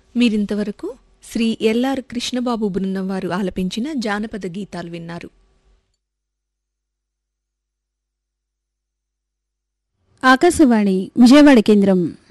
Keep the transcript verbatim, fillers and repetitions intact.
మీరింతవరకు శ్రీ ఎల్ఆర్ కృష్ణబాబు బృందం వారు ఆలపించిన జానపద గీతాలు విన్నారు. ఆకాశవాణి విజయవాడ కేంద్రం.